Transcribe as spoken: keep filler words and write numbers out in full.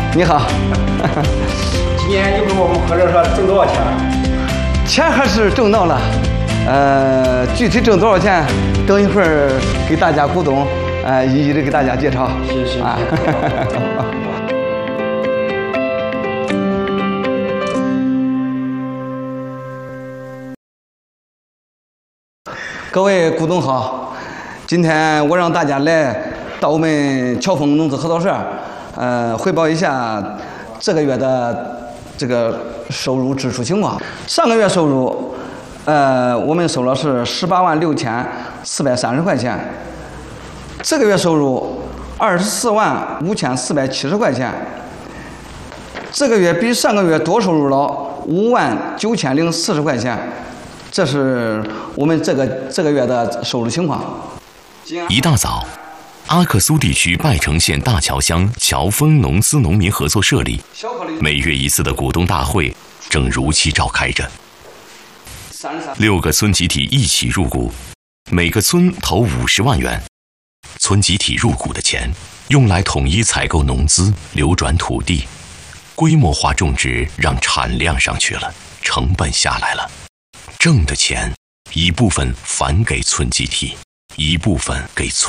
你好。 今年你给我们合作社挣多少钱？ 钱还是挣到了，呃，具体挣多少钱，等一会儿给大家股东，呃，一一的给大家介绍。 是是啊。各位股东好，今天我让大家来到我们乔峰农资合作社，呃，汇报一下这个月的这个收入支出情况。上个月收入，呃，我们收了是十八万六千四百三十块钱，这个月收入二十四万五千四百七十块钱，这个月比上个月多收入了五万九千零四十块钱。这是我们这个这个月的收入情况。 一大早，阿克苏地区拜城县大桥乡乔峰农资农民合作社里，每月一次的股东大会正如期召开着。六个村集体一起入股，每个村投五十万元。村集体入股的钱用来统一采购农资，流转土地，规模化种植让产量上去了，成本下来了。挣的钱，一部分返给村集体，一部分给村。